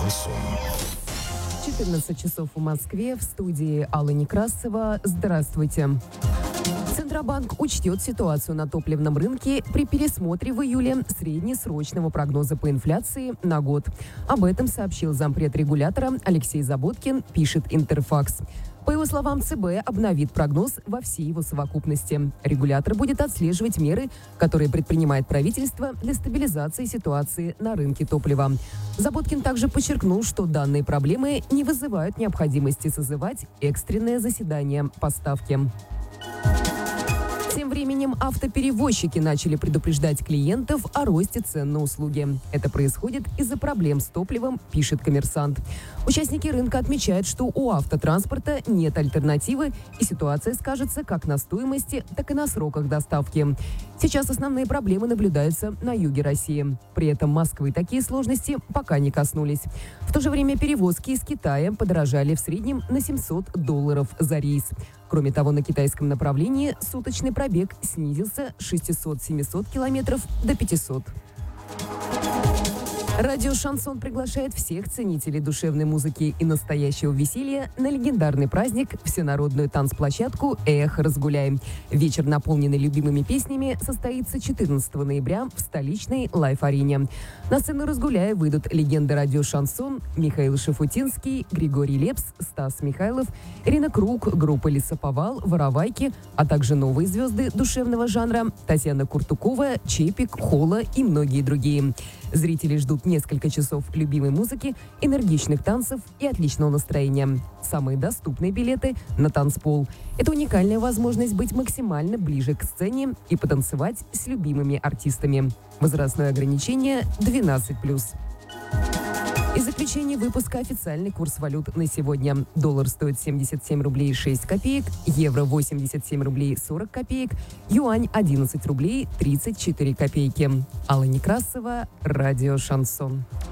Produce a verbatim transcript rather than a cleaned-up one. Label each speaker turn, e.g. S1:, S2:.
S1: Шансон.
S2: четырнадцать часов в Москве, в студии Алла Некрасова. Здравствуйте. Центробанк учтет ситуацию на топливном рынке при пересмотре в июле среднесрочного прогноза по инфляции на год. Об этом сообщил зампред регулятора Алексей Заботкин, пишет Интерфакс. По его словам, ЦБ обновит прогноз во всей его совокупности. Регулятор будет отслеживать меры, которые предпринимает правительство для стабилизации ситуации на рынке топлива. Заботкин также подчеркнул, что данные проблемы не вызывают необходимости созывать экстренное заседание по ставке. Тем временем автоперевозчики начали предупреждать клиентов о росте цен на услуги. Это происходит из-за проблем с топливом, пишет «Коммерсант». Участники рынка отмечают, что у автотранспорта нет альтернативы, и ситуация скажется как на стоимости, так и на сроках доставки. Сейчас основные проблемы наблюдаются на юге России. При этом Москвы такие сложности пока не коснулись. В то же время перевозки из Китая подорожали в среднем на семьсот долларов за рейс. Кроме того, на китайском направлении суточный пробег снизился с шестисот-семисот километров до пятисот. Радио «Шансон» приглашает всех ценителей душевной музыки и настоящего веселья на легендарный праздник – всенародную танцплощадку «Эх, разгуляем». Вечер, наполненный любимыми песнями, состоится четырнадцатого ноября в столичной лайф-арене. На сцену «Разгуляя» выйдут легенды радио «Шансон» Михаил Шафутинский, Григорий Лепс, Стас Михайлов, Ирина Круг, группа «Лесоповал», «Воровайки», а также новые звезды душевного жанра Татьяна Куртукова, Чепик, Хола и многие другие. Зрители ждут несколько часов любимой музыки, энергичных танцев и отличного настроения. Самые доступные билеты на танцпол. Это уникальная возможность быть максимально ближе к сцене и потанцевать с любимыми артистами. Возрастное ограничение двенадцать плюс. И заключение выпуска: официальный курс валют на сегодня. Доллар стоит семьдесят семь рублей шесть копеек, евро восемьдесят семь рублей сорок копеек, юань одиннадцать рублей тридцать четыре копейки. Алла Некрасова, радио «Шансон».